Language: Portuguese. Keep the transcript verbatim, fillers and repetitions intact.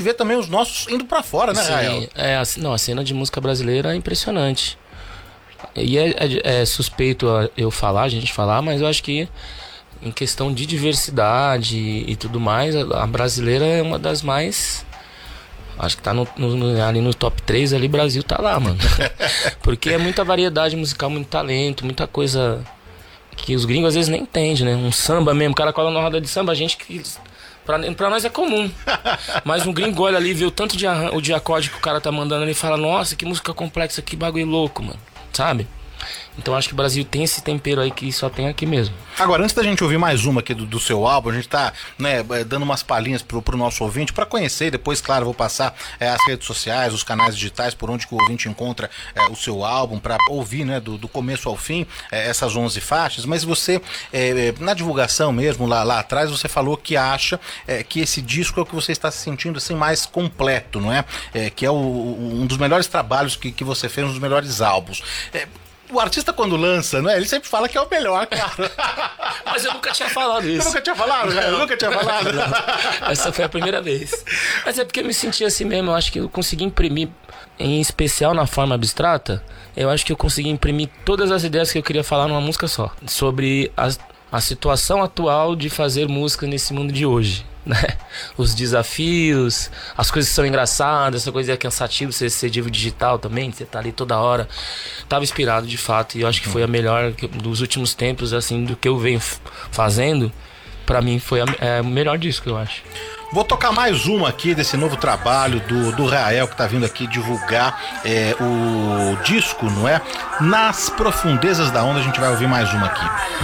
vê também os nossos indo pra fora, né, Rael? Sim, é, a, não, a cena de música brasileira é impressionante. E é, é, é suspeito eu falar, a gente falar, mas eu acho que em questão de diversidade e, e tudo mais, a, a brasileira é uma das mais... Acho que tá no, no, ali no top três, ali Brasil tá lá, mano. Porque é muita variedade musical, muito talento, muita coisa que os gringos às vezes nem entendem, né? Um samba mesmo, o cara cola na roda de samba, a gente que... Pra, pra nós é comum. Mas um gringo olha ali, vê o tanto de, arran- o de acorde que o cara tá mandando ali e fala, nossa, que música complexa, que bagulho louco, mano. Sabe? Então acho que o Brasil tem esse tempero aí que só tem aqui mesmo. Agora, antes da gente ouvir mais uma aqui do, do seu álbum, a gente tá, né, dando umas palhinhas pro, pro nosso ouvinte, pra conhecer, depois, claro, vou passar é, as redes sociais, os canais digitais, por onde que o ouvinte encontra é, o seu álbum, pra ouvir, né, do, do começo ao fim, é, essas onze faixas, mas você, é, na divulgação mesmo, lá, lá atrás, você falou que acha é, que esse disco é o que você está se sentindo, assim, mais completo, não é? É que é o, o, um dos melhores trabalhos que, que você fez, um dos melhores álbuns. É, o artista quando lança, não é? Ele sempre fala que é o melhor, cara. Mas eu nunca tinha falado isso. Eu nunca tinha falado, cara? Eu nunca tinha falado. Não. Essa foi a primeira vez. Mas é porque eu me senti assim mesmo. Eu acho que eu consegui imprimir, em especial na forma abstrata, eu acho que eu consegui imprimir todas as ideias que eu queria falar numa música só. Sobre a, a situação atual de fazer música nesse mundo de hoje. Né? Os desafios, as coisas que são engraçadas, essa coisa é cansativa, você ser digital também, você tá ali toda hora. Tava inspirado de fato, e eu acho que foi a melhor que, dos últimos tempos, assim, do que eu venho f- fazendo. Pra mim foi a, é, o melhor disco, eu acho. Vou tocar mais uma aqui desse novo trabalho do, do Rael, que tá vindo aqui divulgar é, o disco, não é? Nas Profundezas da Onda, a gente vai ouvir mais uma aqui.